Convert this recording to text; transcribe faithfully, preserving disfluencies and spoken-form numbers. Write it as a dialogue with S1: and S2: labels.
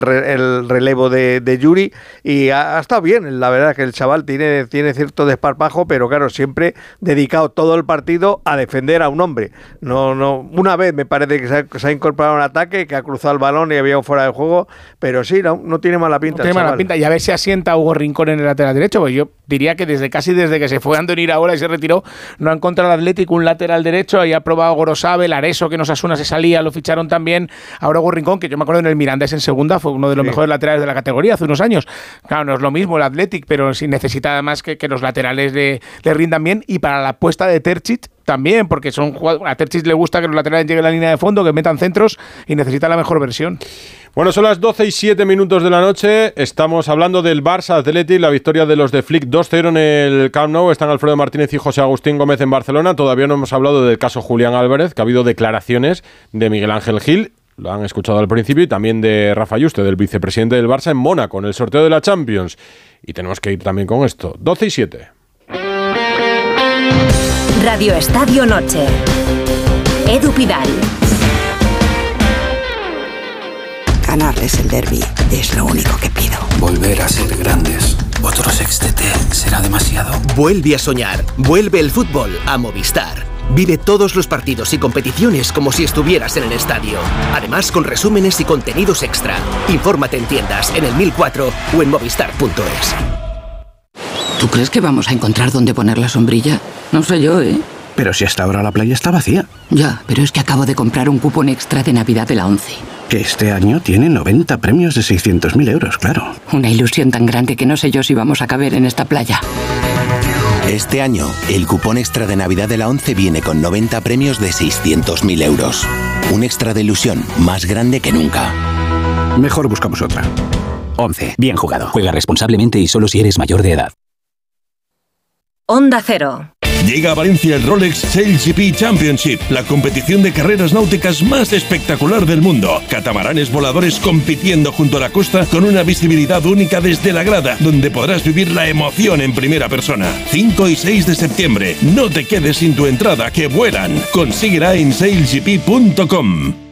S1: el relevo de, de Yuri y ha, ha estado bien, la verdad que el chaval tiene, tiene cierto desparpajo, pero claro, siempre dedicado todo el partido a defender a un hombre. No, no, una vez me parece que se ha, que se ha incorporado un ataque, que ha cruzado el balón y había un fuera de juego, pero sí, no, no tiene mala pinta.
S2: No tiene mala pinta, y a ver si asienta Hugo Rincón en el lateral derecho, porque yo diría que desde casi desde que se fue Andoni Iraola y se retiró, no ha encontrado el Atlético un lateral derecho, ahí ha probado Gorosabel, Areso, que nos Osasuna se salía, lo ficharon también, ahora Hugo Rincón, que yo me acuerdo en el Mirandés en segunda, fue uno de los sí. mejores laterales de la categoría hace unos años. Claro, no es lo mismo el Athletic, pero sí necesita además que, que los laterales le, le rindan bien, y para la apuesta de Terzic también, porque son a Terzic le gusta que los laterales lleguen a la línea de fondo, que metan centros, y necesita la mejor versión.
S3: Bueno, son las doce y siete minutos de la noche. Estamos hablando del Barça Athletic, la victoria de los de Flick dos cero en el Camp Nou. Están Alfredo Martínez y José Agustín Gómez en Barcelona. Todavía no hemos hablado del caso Julián Álvarez, que ha habido declaraciones de Miguel Ángel Gil, lo han escuchado al principio, y también de Rafa Yuste, del vicepresidente del Barça en Mónaco, en el sorteo de la Champions. Y tenemos que ir también con esto. doce y siete.
S4: Radio Estadio Noche. Edu Pidal.
S5: Ganarles el derbi es lo único que pido.
S6: Volver a ser grandes. Otro sextete será demasiado.
S7: Vuelve a soñar. Vuelve el fútbol a Movistar. Vive todos los partidos y competiciones como si estuvieras en el estadio. Además, con resúmenes y contenidos extra. Infórmate en tiendas, en el mil cuatro o en movistar punto es.
S8: ¿Tú crees que vamos a encontrar dónde poner la sombrilla? No sé yo, ¿eh?
S9: Pero si hasta ahora la playa está vacía.
S8: Ya, pero es que acabo de comprar un cupón extra de Navidad de la ONCE.
S9: Que este año tiene noventa premios de seiscientos mil euros, claro.
S8: Una ilusión tan grande que no sé yo si vamos a caber en esta playa.
S10: Este año, el cupón extra de Navidad de la ONCE viene con noventa premios de seiscientos mil euros. Un extra de ilusión más grande que nunca.
S9: Mejor buscamos otra.
S11: ONCE. Bien jugado. Juega responsablemente y solo si eres mayor de edad.
S4: Onda Cero.
S12: Llega a Valencia el Rolex Sail G P Championship, la competición de carreras náuticas más espectacular del mundo. Catamaranes voladores compitiendo junto a la costa con una visibilidad única desde la grada, donde podrás vivir la emoción en primera persona. cinco y seis de septiembre. No te quedes sin tu entrada, que vuelan. Consíguela en sail g p punto com.